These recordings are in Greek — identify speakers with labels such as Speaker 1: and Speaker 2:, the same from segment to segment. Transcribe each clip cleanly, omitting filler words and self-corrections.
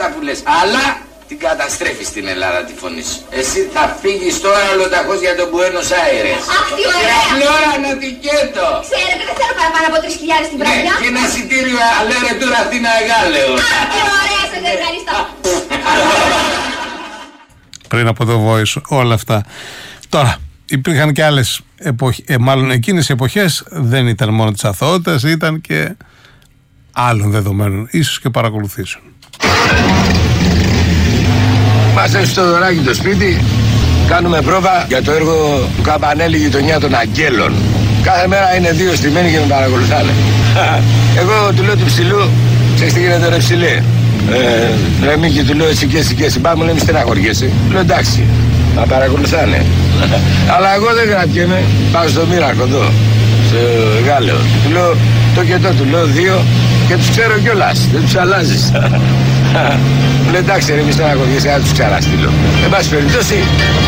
Speaker 1: αυτά που λες. Αλλά την καταστρέφεις στην Ελλάδα τη φωνή σου. Εσύ θα φύγεις τώρα ολοταχώς για τον Μπουένος Άιρες.
Speaker 2: Αχ, τι ωραία!
Speaker 1: Φλόρα νοτικέτο!
Speaker 2: Ξέρετε, δεν θέλω παραπάνω από 3.000 την βραδιά.
Speaker 1: Και ένα εισιτήριο αλέρε του Αθήνα Γάλεο.
Speaker 2: Αχ, τι ωραία, σας ευχαριστώ.
Speaker 3: Πριν από το Voice, όλα αυτά. Τώρα, υπήρχαν και άλλες εποχές, μάλλον εκείνες οι εποχές δεν ήταν μόνο της αθωότητας, ήταν και άλλων δεδομένων, ίσως και παρακολουθήσεων.
Speaker 4: Είμαστε στο Δωράκι το σπίτι, κάνουμε πρόβα για το έργο του Καμπανέλη Γειτονιά των Αγγέλων. Κάθε μέρα είναι 2 στημένοι και με παρακολουθάνε. Εγώ του λέω του ψηλού, ξέρεις τι γίνεται ρε ψηλή. Ρε Μίκη, του λέω έτσι και εσύ, πάμε, λέει μη στεναχωριέσαι. Λέω εντάξει, με παρακολουθάνε. Αλλά εγώ δεν κρατιέμαι, πάω στο Μοίρακο εδώ, στο Γάλεο. Του λέω το και το, του λέω 2 και τους ξέρω κιόλας, δεν τους αλλάζεις. Μου λέει εντάξει ρε μη στεναχωριέσαι, να τους ξαναστείλω. Εν πάση περιπτώσει,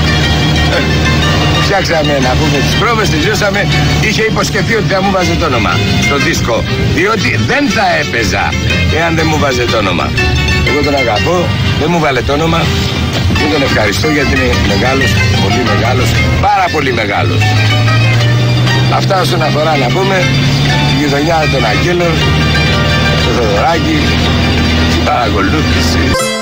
Speaker 4: φτιάξαμε να πούμε τις πρόβες, τελειώσαμε. Είχε υποσχεθεί ότι θα μου βάζε το όνομα στο δίσκο, διότι δεν θα έπαιζα εάν δεν μου βάζε το όνομα. Εγώ τον αγαπώ, δεν μου βάλε το όνομα. Δεν τον ευχαριστώ γιατί είναι μεγάλος, πολύ μεγάλος, πάρα πολύ μεγάλος. Αυτά όσον αφορά να πούμε τη γειτονιά των Αγγέλων, το Θοδωράκι, την παρακολούθηση.